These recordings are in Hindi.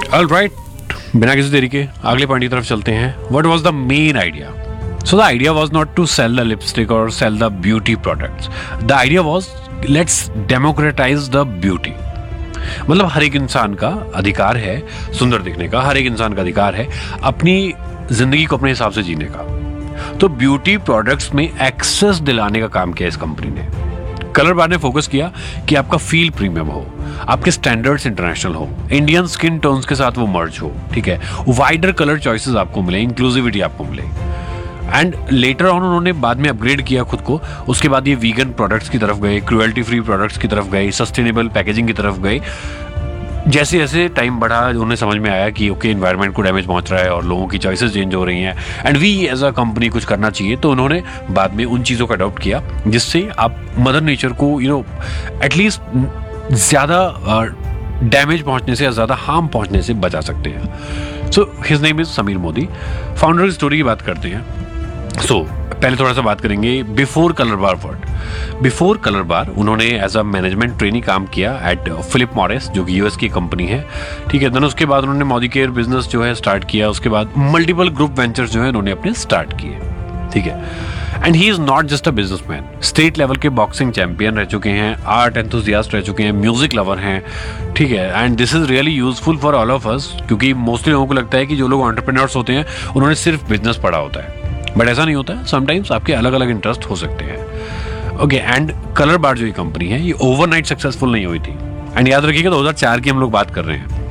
ऑलराइट, बिना किसी देरी के अगले पॉइंट की तरफ चलते हैं. What was the main idea? So the idea was not to sell the lipstick or sell the beauty products. The idea was let's democratize the beauty. मतलब हर एक इंसान का अधिकार है सुंदर दिखने का, हर एक इंसान का अधिकार है अपनी जिंदगी को अपने हिसाब से जीने का. तो ब्यूटी प्रोडक्ट्स में एक्सेस दिलाने का काम किया इस कंपनी ने. कलर बार ने फोकस किया कि आपका फील प्रीमियम हो, आपके स्टैंडर्ड्स इंटरनेशनल हो, इंडियन स्किन टोन्स के साथ वो मर्ज हो, ठीक है, वाइडर कलर चॉइसेस आपको मिले, इंक्लूसिविटी आपको मिले. एंड लेटर ऑन उन्होंने बाद में अपग्रेड किया खुद को. उसके बाद ये वीगन प्रोडक्ट्स की तरफ गए, क्रुएल्टी फ्री प्रोडक्ट्स की तरफ गए, सस्टेनेबल पैकेजिंग की तरफ गए. जैसे जैसे टाइम बढ़ा उन्हें समझ में आया कि ओके एनवायरनमेंट को डैमेज पहुंच रहा है और लोगों की चॉइसेस चेंज हो रही हैं and we as a company कुछ करना चाहिए. तो उन्होंने बाद में उन चीज़ों का अडॉप्ट किया जिससे आप मदर नेचर को एटलीस्ट ज़्यादा डैमेज पहुंचने से या ज़्यादा हार्म पहुंचने से बचा सकते हैं. So his name is Sameer Modi. Founder की स्टोरी की बात करते हैं. पहले थोड़ा सा बात करेंगे बिफोर कलर बार वर्ड. बिफोर कलर बार उन्होंने एज अ मैनेजमेंट ट्रेनी काम किया एट फिलिप मॉरिस जो कि यूएस की कंपनी है, ठीक है. देन उसके बाद उन्होंने मोदी केयर बिजनेस जो है स्टार्ट किया. उसके बाद मल्टीपल ग्रुप वेंचर्स जो है उन्होंने अपने स्टार्ट किए, ठीक है. And he is not just a businessman. State level के बॉक्सिंग चैंपियन रह चुके हैं, आर्ट एंथुसियास्ट रह चुके हैं, म्यूजिक लवर हैं, ठीक है. And this is really useful for all of us क्योंकि मोस्टली लोगों को लगता है कि जो लोग एंटरप्रेन्योर्स होते हैं उन्होंने सिर्फ बिजनेस पढ़ा होता है, बट ऐसा नहीं होता है. समटाइम्स आपके अलग अलग इंटरेस्ट हो सकते हैं. ओके, एंड कलर बार जो ये कंपनी है ये ओवरनाइट सक्सेसफुल नहीं हुई थी. एंड याद रखिएगा 2004 की हम लोग बात कर रहे हैं.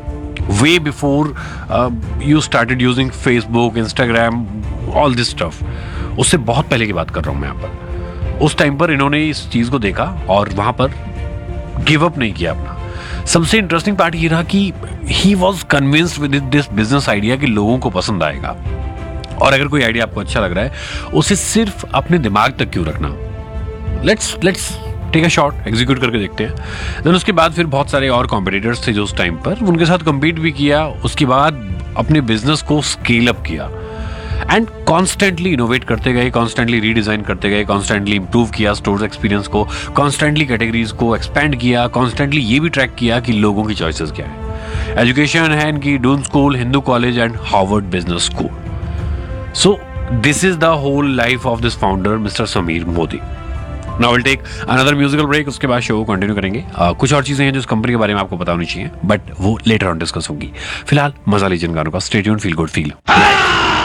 Way before you started using Facebook, Instagram, all this stuff. उससे बहुत पहले की बात कर रहा हूँ मैं यहाँ पर. उस टाइम पर इन्होंने इस चीज़ को देखा और वहाँ पर गिव अप नहीं किया अपना. सबसे इंटरेस्टिंग पार्ट ये रहा कि he was convinced with this business idea कि लोगों को पसंद आएगा. और अगर कोई आइडिया आपको अच्छा लग रहा है उसे सिर्फ अपने दिमाग तक क्यों रखना. Let's take a shot, execute करके देखते हैं. देन उसके बाद फिर बहुत सारे और कॉम्पिटिटर्स थे जो उस टाइम पर उनके साथ कम्पीट भी किया. उसके बाद अपने बिजनेस को स्केल अप किया एंड कॉन्स्टेंटली इनोवेट करते गए, कॉन्स्टेंटली रीडिजाइन करते गए, कॉन्स्टेंटली इंप्रूव किया स्टोर्स एक्सपीरियंस को, कॉन्स्टेंटली कैटेगरीज को एक्सपेंड किया, कॉन्स्टेंटली ये भी ट्रैक किया कि लोगों की चॉइसेस क्या है. एजुकेशन है इनकी Doon school, Hindu college and Harvard business school. So this is the whole life of this founder, Mr. Sameer Modi. Now we'll take another musical break. उसके बाद शो को कंटिन्यू करेंगे. कुछ और चीजें हैं जो इस कंपनी के बारे में आपको पता होनी चाहिए, बट वो लेटर ऑन डिस्कस होंगी. फिलहाल मजा लीजिए इन गानों का. Stay tuned, feel good, feel